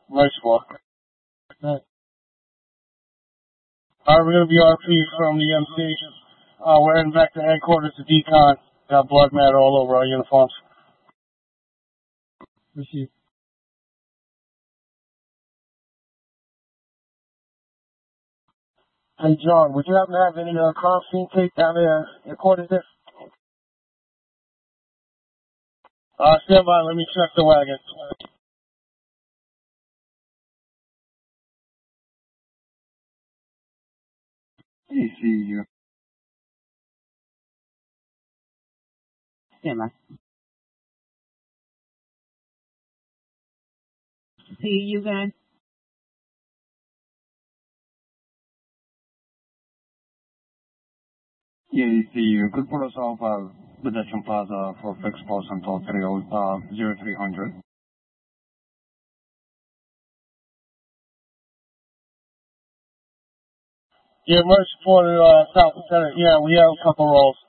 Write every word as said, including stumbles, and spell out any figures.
Nice walk. Alright, we're going to be R P from the M C. Uh, we're heading back to headquarters to decon. Got blood matter all over our uniforms. Received. Hey, John, would you happen to have any uh, crime scene tape down there in quarters there? Uh, stand by. Let me check the wagon. E C U. Stand by. See you guys. Yeah, E C U. Could put us off uh, Pedestrian Plaza for fixed post until three oh, uh, zero three hundred. Yeah, merge for uh, South Lieutenant. Yeah, we have a couple rolls.